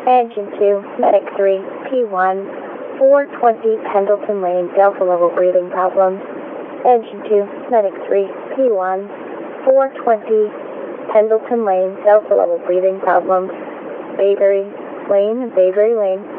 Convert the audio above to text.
Engine 2, Medic 3, P1, 420 Pendleton Lane, Delta level breathing problems. Engine 2, Medic 3, P1, 420 Pendleton Lane, Delta level breathing problems. Bayberry Lane,